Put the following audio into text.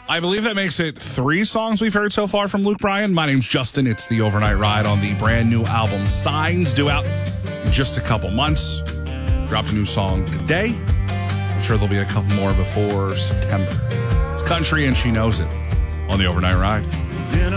I believe that makes it 3 songs we've heard so far from Luke Bryan. My name's Justin. It's the Overnight Ride on the brand new album Signs, due out in just a couple months. Dropped a new song today. I'm sure there'll be a couple more before September. It's country and she knows it on the Overnight Ride. Dinner